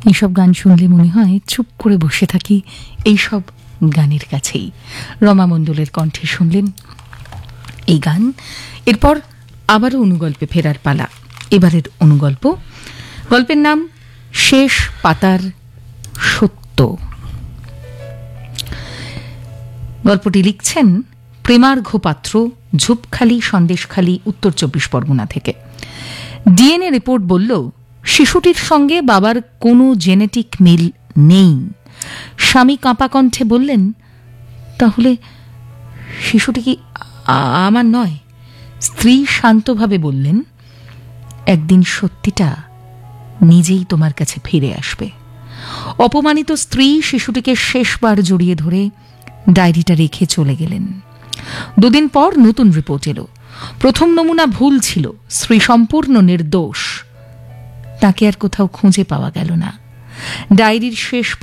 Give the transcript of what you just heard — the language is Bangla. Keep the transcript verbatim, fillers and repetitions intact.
এইসব গান শুনলে মনে হয় চুপ করে বসে থাকি এইসব গানের কাছেই। রমা মণ্ডলের কণ্ঠে শুনলেন এই গান। এরপর আবারও অনুগল্পে ফেরার পালা। এবারের অনুগল্প, গল্পের নাম শেষ পাতার সত্য। গল্পটি লিখছেন প্রেমার্ঘ্য পাত্র, ঝুপখালি, সন্দেশখালী, উত্তর চব্বিশ পরগনা থেকে। ডিএনএ রিপোর্ট বলল শিশুটির সঙ্গে বাবার কোনো জেনেটিক মিল নেই। স্বামী কাঁপা কণ্ঠে বললেন, তাহলে শিশুটি কি আমার নয়? স্ত্রী শান্তভাবে বললেন, একদিন সত্যিটা নিজেই তোমার কাছে ফিরে আসবে। অপমানিত স্ত্রী শিশুটিকে শেষবার জড়িয়ে ধরে ডায়েরিটা রেখে চলে গেলেন। দুদিন পর নতুন রিপোর্ট এলো। প্রথম নমুনা ভুল ছিল, স্ত্রী সম্পূর্ণ নির্দোষ। তাকে আর কোথাও খুঁজে পাওয়া গেল না। ডায়েরির শেষ